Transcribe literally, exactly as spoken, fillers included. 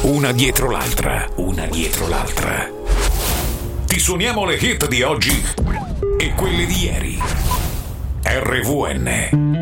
Una dietro l'altra, una dietro l'altra. Ti suoniamo le hit di oggi e quelle di ieri. R V N